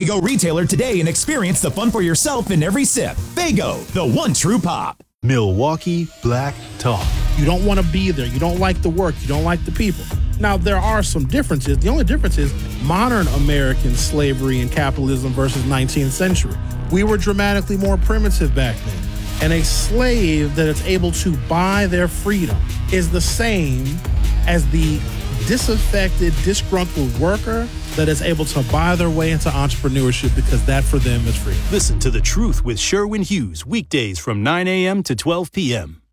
Faygo retailer today and experience the fun for yourself in every sip. Faygo, the one true pop. Milwaukee Black Talk. You don't want to be there. You don't like the work. You don't like the people. Now, there are some differences. The only difference is modern American slavery and capitalism versus 19th century. We were dramatically more primitive back then. And a slave that is able to buy their freedom is the same as the disaffected, disgruntled worker that is able to buy their way into entrepreneurship because that for them is freedom. Listen to The Truth with Sherwin Hughes, weekdays from 9 a.m. to 12 p.m.